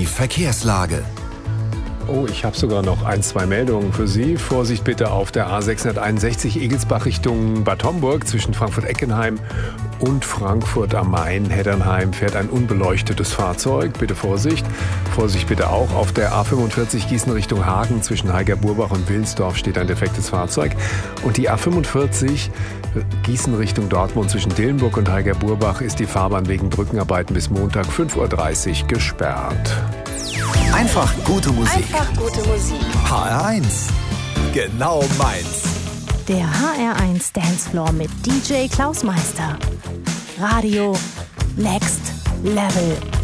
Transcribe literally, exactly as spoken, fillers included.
Die Verkehrslage. Oh, ich habe sogar noch ein, zwei Meldungen für Sie. Vorsicht bitte auf der A sechshunderteinundsechzig Egelsbach Richtung Bad Homburg zwischen Frankfurt-Eckenheim und Frankfurt am Main. Heddernheim fährt ein unbeleuchtetes Fahrzeug. Bitte Vorsicht. Vorsicht bitte auch auf der A fünfundvierzig Gießen Richtung Hagen zwischen Heiger-Burbach und Willensdorf steht ein defektes Fahrzeug. Und die A fünfundvierzig Gießen Richtung Dortmund zwischen Dillenburg und Heiger-Burbach ist die Fahrbahn wegen Brückenarbeiten bis Montag fünf Uhr dreißig gesperrt. Einfach gute Musik. Einfach gute Musik. H R eins. Genau meins. Der H R eins Dancefloor mit D J Klaus Meister. Radio Next Level.